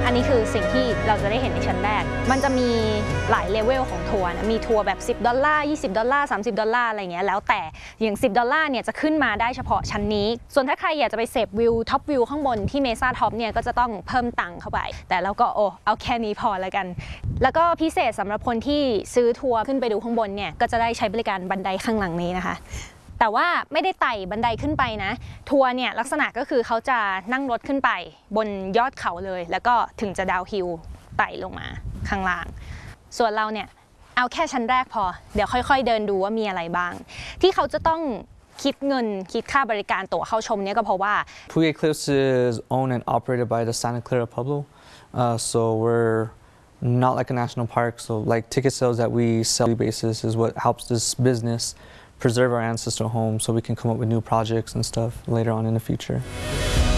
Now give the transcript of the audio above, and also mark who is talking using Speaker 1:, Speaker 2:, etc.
Speaker 1: อันนี้คือสิ่งที่เราจะได้เห็นในชั้นแรกมันจะมีหลายเลเวลของทัวร์นะมีทัวร์แบบ$10 $20 $30อะไรเงี้ยแล้วแต่อย่าง$10เนี่ยจะขึ้นมาได้เฉพาะชั้นนี้ส่วนถ้าใครอยากจะไปเสพวิวท็อปวิวข้างบนที่เมซ่าท็อปเนี่ยก็จะต้องเพิ่มตังค์เข้าไปแต่เราก็เอาแค่นี้พอแล้วกันแล้วก็พิเศษสำหรับคนที่ซื้อทัวร์ขึ้นไปดูข้างบนเนี่ยก็จะได้ใช้บริการบันไดข้างหลังนี้นะคะแต่ว่าไม่ได้ไต่บันไดขึ้นไปนะทัวร์เนี่ยลักษณะก็คือเขาจะนั่งรถขึ้นไปบนยอดเขาเลยแล้วก็ถึงจะดาวฮิลไต่ลงมาข้างล่างส่วนเราเนี่ยเอาแค่ชั้นแรกพอเดี๋ยวค่อยๆเดินดูว่ามีอะไรบ้างที่เขาจะต้องคิดเงินคิดค่าบริการตั๋วเข้าชมเนี่ยก็เพราะว่า
Speaker 2: Puig Eclipse is owned and operated by the Santa Clara Pueblo, so we're not like a national park. So like ticket sales that we sell on a daily basis is what helps this business preserve our ancestral home so we can come up with new projects and stuff later on in the future.